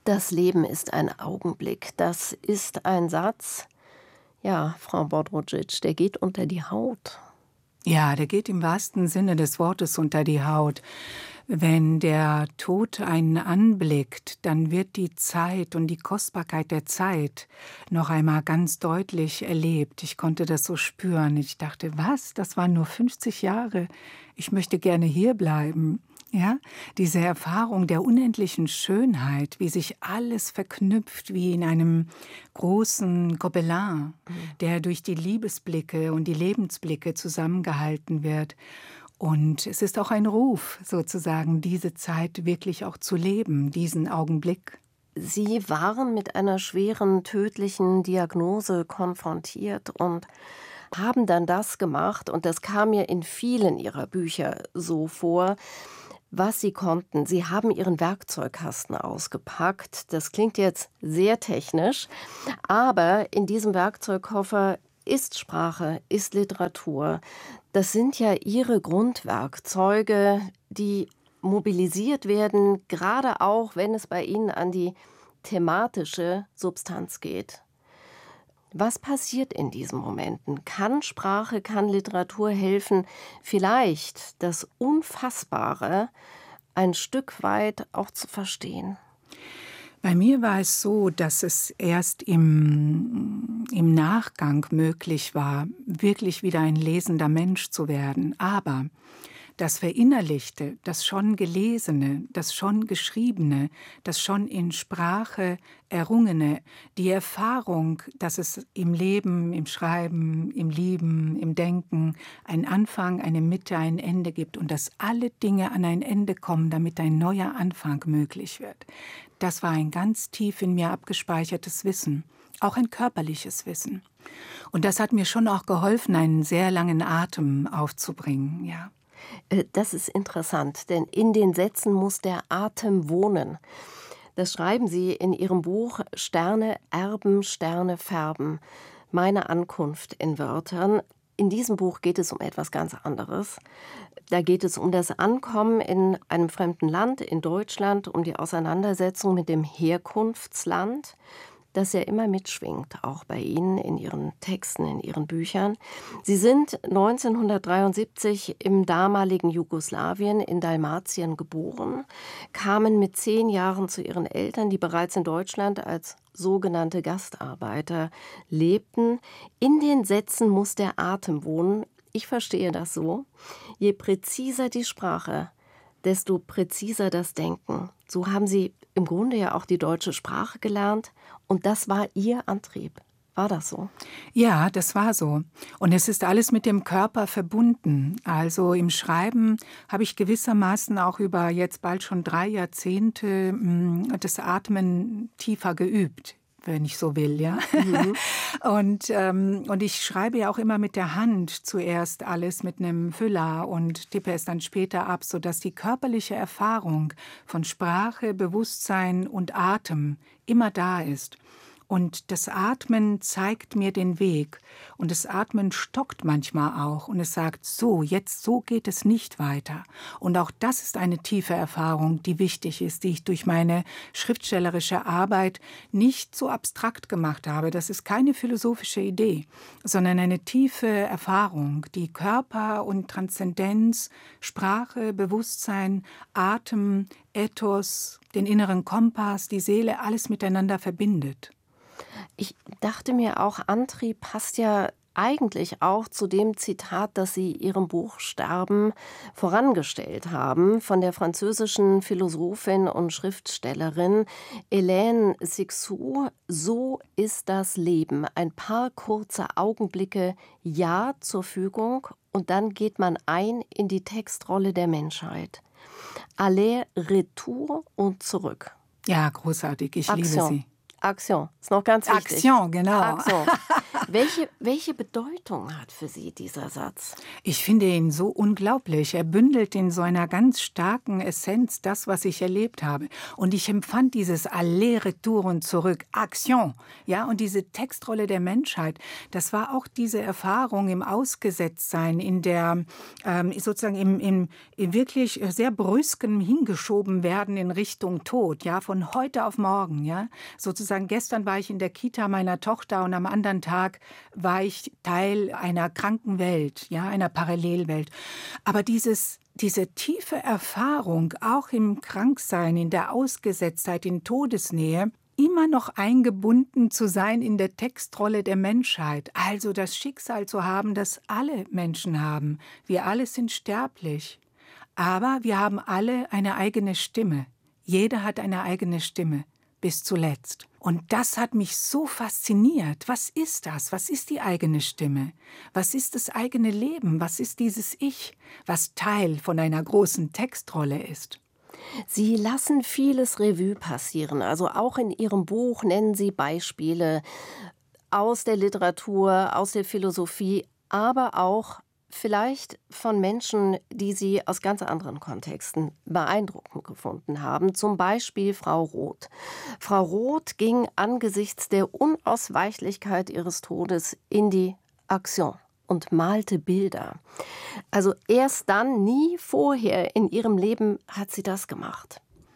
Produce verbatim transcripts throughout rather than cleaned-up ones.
Das Leben ist ein Augenblick. Das ist ein Satz, ja, Frau Bodrogic, der geht unter die Haut. Ja, der geht im wahrsten Sinne des Wortes unter die Haut. Wenn der Tod einen anblickt, dann wird die Zeit und die Kostbarkeit der Zeit noch einmal ganz deutlich erlebt. Ich konnte das so spüren. Ich dachte, was? Das waren nur fünfzig Jahre. Ich möchte gerne hier bleiben. Ja, diese Erfahrung der unendlichen Schönheit, wie sich alles verknüpft, wie in einem großen Gobelin, der durch die Liebesblicke und die Lebensblicke zusammengehalten wird. Und es ist auch ein Ruf, sozusagen, diese Zeit wirklich auch zu leben, diesen Augenblick. Sie waren mit einer schweren, tödlichen Diagnose konfrontiert und haben dann das gemacht, und das kam mir in vielen Ihrer Bücher so vor, was Sie konnten. Sie haben Ihren Werkzeugkasten ausgepackt. Das klingt jetzt sehr technisch, aber in diesem Werkzeugkoffer ist Sprache, ist Literatur. Das sind ja Ihre Grundwerkzeuge, die mobilisiert werden, gerade auch, wenn es bei Ihnen an die thematische Substanz geht. Was passiert in diesen Momenten? Kann Sprache, kann Literatur helfen, vielleicht das Unfassbare ein Stück weit auch zu verstehen? Bei mir war es so, dass es erst im, im Nachgang möglich war, wirklich wieder ein lesender Mensch zu werden. Aber das Verinnerlichte, das schon Gelesene, das schon Geschriebene, das schon in Sprache Errungene, die Erfahrung, dass es im Leben, im Schreiben, im Lieben, im Denken einen Anfang, eine Mitte, ein Ende gibt und dass alle Dinge an ein Ende kommen, damit ein neuer Anfang möglich wird. Das war ein ganz tief in mir abgespeichertes Wissen, auch ein körperliches Wissen. Und das hat mir schon auch geholfen, einen sehr langen Atem aufzubringen, ja. Das ist interessant, denn in den Sätzen muss der Atem wohnen. Das schreiben Sie in Ihrem Buch Sterne erben, Sterne färben. Meine Ankunft in Wörtern. In diesem Buch geht es um etwas ganz anderes. Da geht es um das Ankommen in einem fremden Land, in Deutschland, um die Auseinandersetzung mit dem Herkunftsland, das ja immer mitschwingt, auch bei Ihnen in Ihren Texten, in Ihren Büchern. Sie sind neunzehnhundertdreiundsiebzig im damaligen Jugoslawien in Dalmatien geboren, kamen mit zehn Jahren zu Ihren Eltern, die bereits in Deutschland als sogenannte Gastarbeiter lebten. In den Sätzen muss der Atem wohnen. Ich verstehe das so. Je präziser die Sprache, desto präziser das Denken. So haben Sie im Grunde ja auch die deutsche Sprache gelernt. Und das war Ihr Antrieb. War das so? Ja, das war so. Und es ist alles mit dem Körper verbunden. Also im Schreiben habe ich gewissermaßen auch über jetzt bald schon drei Jahrzehnte mh, das Atmen tiefer geübt, wenn ich so will, ja. Mhm. Und, ähm, und ich schreibe ja auch immer mit der Hand zuerst alles mit einem Füller und tippe es dann später ab, sodass die körperliche Erfahrung von Sprache, Bewusstsein und Atem immer da ist. Und das Atmen zeigt mir den Weg. Und das Atmen stockt manchmal auch. Und es sagt, so, jetzt, so geht es nicht weiter. Und auch das ist eine tiefe Erfahrung, die wichtig ist, die ich durch meine schriftstellerische Arbeit nicht so abstrakt gemacht habe. Das ist keine philosophische Idee, sondern eine tiefe Erfahrung, die Körper und Transzendenz, Sprache, Bewusstsein, Atem, Ethos, den inneren Kompass, die Seele, alles miteinander verbindet. Ich dachte mir auch, Antrieb passt ja eigentlich auch zu dem Zitat, das Sie Ihrem Buch Sterben vorangestellt haben, von der französischen Philosophin und Schriftstellerin Hélène Cixous. So ist das Leben. Ein paar kurze Augenblicke, ja zur Fügung, und dann geht man ein in die Textrolle der Menschheit. Aller, Retour und zurück. Ja, großartig. Ich Action. liebe sie. Aktion, ist noch ganz wichtig. Aktion, genau. Aktion. Welche, welche Bedeutung hat für Sie dieser Satz? Ich finde ihn so unglaublich. Er bündelt in so einer ganz starken Essenz das, was ich erlebt habe. Und ich empfand dieses Aller, Retour und zurück, Action, ja, und diese Textrolle der Menschheit. Das war auch diese Erfahrung im Ausgesetztsein, in der ähm, sozusagen im, im, im wirklich sehr brüsken hingeschoben werden in Richtung Tod, ja, von heute auf morgen, ja. Sozusagen gestern war ich in der Kita meiner Tochter und am anderen Tag war ich Teil einer kranken Welt, ja, einer Parallelwelt. Aber dieses, diese tiefe Erfahrung, auch im Kranksein, in der Ausgesetztheit, in Todesnähe, immer noch eingebunden zu sein in der Textrolle der Menschheit, also das Schicksal zu haben, das alle Menschen haben. Wir alle sind sterblich, aber wir haben alle eine eigene Stimme. Jeder hat eine eigene Stimme, bis zuletzt. Und das hat mich so fasziniert. Was ist das? Was ist die eigene Stimme? Was ist das eigene Leben? Was ist dieses Ich, was Teil von einer großen Textrolle ist? Sie lassen vieles Revue passieren. Also auch in Ihrem Buch nennen Sie Beispiele aus der Literatur, aus der Philosophie, aber auch vielleicht von Menschen, die Sie aus ganz anderen Kontexten beeindruckend gefunden haben. Zum Beispiel Frau Roth. Frau Roth ging angesichts der Unausweichlichkeit ihres Todes in die Aktion und malte Bilder. Also erst dann, nie vorher in ihrem Leben hat sie das gemacht.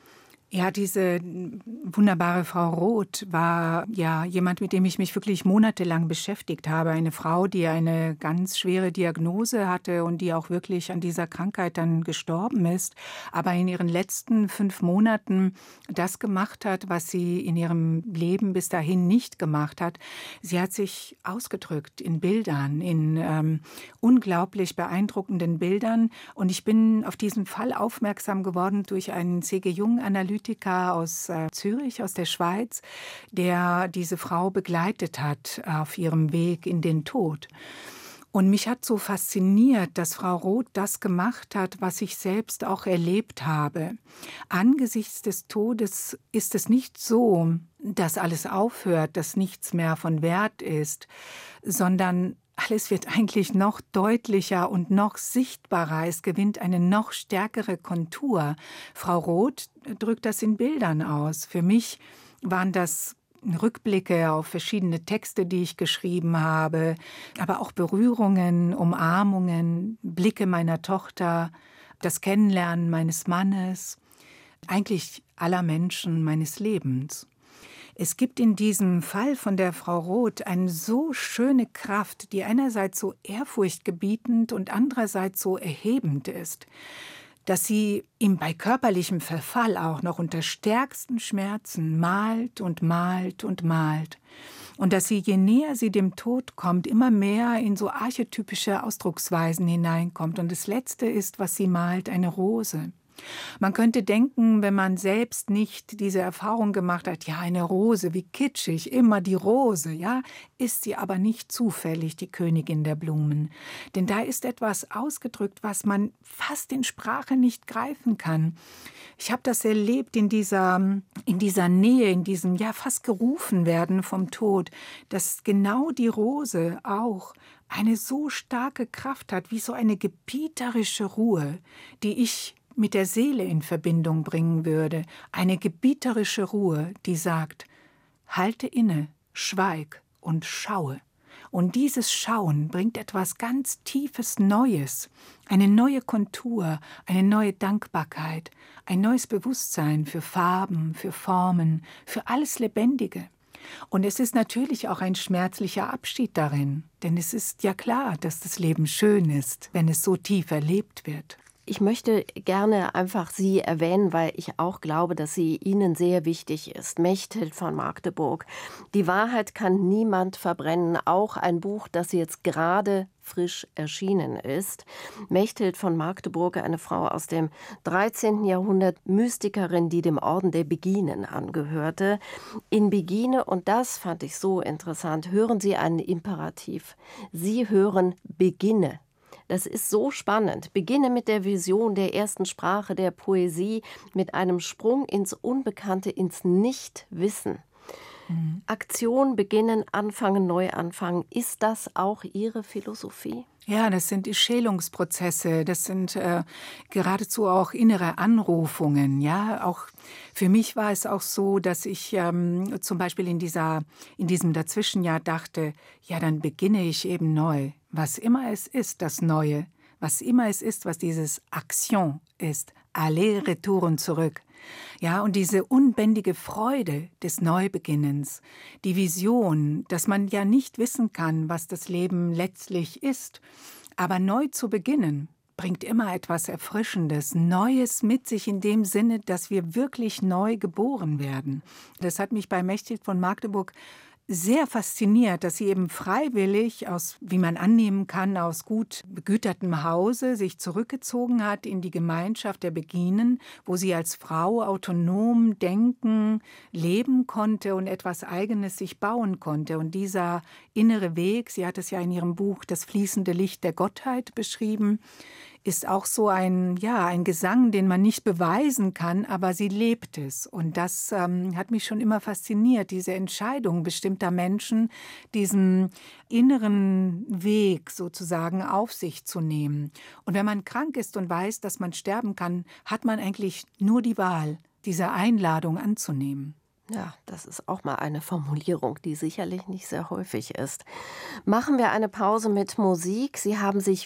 Ja, diese wunderbare Frau Roth war ja jemand, mit dem ich mich wirklich monatelang beschäftigt habe. Eine Frau, die eine ganz schwere Diagnose hatte und die auch wirklich an dieser Krankheit dann gestorben ist, aber in ihren letzten fünf Monaten das gemacht hat, was sie in ihrem Leben bis dahin nicht gemacht hat. Sie hat sich ausgedrückt in Bildern, in ähm, unglaublich beeindruckenden Bildern. Und ich bin auf diesen Fall aufmerksam geworden durch einen C G Jung-Analytiker aus äh, Zürich, aus der Schweiz, der diese Frau begleitet hat auf ihrem Weg in den Tod. Und mich hat so fasziniert, dass Frau Roth das gemacht hat, was ich selbst auch erlebt habe. Angesichts des Todes ist es nicht so, dass alles aufhört, dass nichts mehr von Wert ist, sondern alles wird eigentlich noch deutlicher und noch sichtbarer. Es gewinnt eine noch stärkere Kontur. Frau Roth drückt das in Bildern aus. Für mich waren das Rückblicke auf verschiedene Texte, die ich geschrieben habe, aber auch Berührungen, Umarmungen, Blicke meiner Tochter, das Kennenlernen meines Mannes, eigentlich aller Menschen meines Lebens. Es gibt in diesem Fall von der Frau Roth eine so schöne Kraft, die einerseits so ehrfurchtgebietend und andererseits so erhebend ist, dass sie ihm bei körperlichem Verfall auch noch unter stärksten Schmerzen malt und malt und malt. Und dass sie, je näher sie dem Tod kommt, immer mehr in so archetypische Ausdrucksweisen hineinkommt. Und das Letzte ist, was sie malt, eine Rose. Man könnte denken, wenn man selbst nicht diese Erfahrung gemacht hat, ja, eine Rose, wie kitschig, immer die Rose, ja, ist sie aber nicht zufällig die Königin der Blumen. Denn da ist etwas ausgedrückt, was man fast in Sprache nicht greifen kann. Ich habe das erlebt in dieser, in dieser Nähe, in diesem, ja, fast gerufen werden vom Tod, dass genau die Rose auch eine so starke Kraft hat, wie so eine gebieterische Ruhe, die ich mit der Seele in Verbindung bringen würde, eine gebieterische Ruhe, die sagt, halte inne, schweig und schaue. Und dieses Schauen bringt etwas ganz Tiefes Neues, eine neue Kontur, eine neue Dankbarkeit, ein neues Bewusstsein für Farben, für Formen, für alles Lebendige. Und es ist natürlich auch ein schmerzlicher Abschied darin, denn es ist ja klar, dass das Leben schön ist, wenn es so tief erlebt wird. Ich möchte gerne einfach Sie erwähnen, weil ich auch glaube, dass sie Ihnen sehr wichtig ist. Mechthild von Magdeburg. Die Wahrheit kann niemand verbrennen. Auch ein Buch, das jetzt gerade frisch erschienen ist. Mechthild von Magdeburg, eine Frau aus dem dreizehnten Jahrhundert, Mystikerin, die dem Orden der Beginen angehörte. In Begine, und das fand ich so interessant, hören Sie einen Imperativ. Sie hören Beginne. Das ist so spannend. Beginne mit der Vision der ersten Sprache der Poesie, mit einem Sprung ins Unbekannte, ins Nichtwissen. Mhm. Aktion, beginnen, anfangen, neu anfangen. Ist das auch Ihre Philosophie? Ja, das sind die Schälungsprozesse, das sind äh, geradezu auch innere Anrufungen. Ja, auch für mich war es auch so, dass ich ähm, zum Beispiel in dieser, in diesem Dazwischenjahr dachte, ja, dann beginne ich eben neu. Was immer es ist, das Neue, was immer es ist, was dieses Action ist, aller, retour und zurück. Ja, und diese unbändige Freude des Neubeginnens, die Vision, dass man ja nicht wissen kann, was das Leben letztlich ist, aber neu zu beginnen, bringt immer etwas Erfrischendes, Neues mit sich in dem Sinne, dass wir wirklich neu geboren werden. Das hat mich bei Mechthild von Magdeburg sehr fasziniert, dass sie eben freiwillig aus, wie man annehmen kann, aus gut begütertem Hause sich zurückgezogen hat in die Gemeinschaft der Beginen, wo sie als Frau autonom denken, leben konnte und etwas Eigenes sich bauen konnte. Und dieser innere Weg, sie hat es ja in ihrem Buch Das fließende Licht der Gottheit beschrieben, ist auch so ein, ja, ein Gesang, den man nicht beweisen kann, aber sie lebt es. Und das ähm, hat mich schon immer fasziniert, diese Entscheidung bestimmter Menschen, diesen inneren Weg sozusagen auf sich zu nehmen. Und wenn man krank ist und weiß, dass man sterben kann, hat man eigentlich nur die Wahl, diese Einladung anzunehmen. Ja, das ist auch mal eine Formulierung, die sicherlich nicht sehr häufig ist. Machen wir eine Pause mit Musik. Sie haben sich